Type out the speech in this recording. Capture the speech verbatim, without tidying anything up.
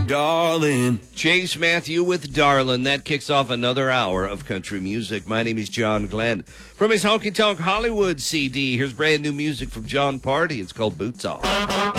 darling. Chase Matthew with Darlin'. That kicks off another hour of country music. My name is John Glenn. From his Honky Tonk Hollywood C D, here's brand new music from John Party. It's called Boots Off.